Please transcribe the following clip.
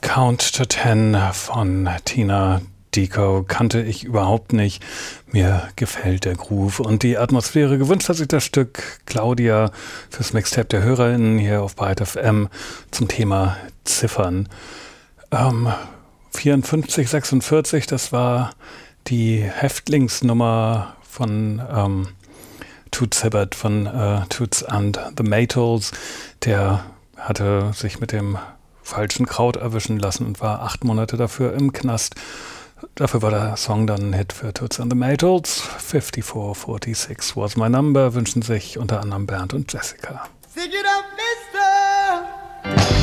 Count to Ten von Tina Dico kannte ich überhaupt nicht. Mir gefällt der Groove und die Atmosphäre. Gewünscht hat sich das Stück Claudia fürs Mixtape der HörerInnen hier auf Byte FM zum Thema Ziffern. 54, 46, das war die Häftlingsnummer von Toots Hibbert, von Toots and the Maytals. Der hatte sich mit dem falschen Kraut erwischen lassen und war 8 Monate dafür im Knast. Dafür war der Song dann ein Hit für Toots and the Maytals. 5446 was my number, wünschen sich unter anderem Bernd und Jessica. Sing it up, Mister!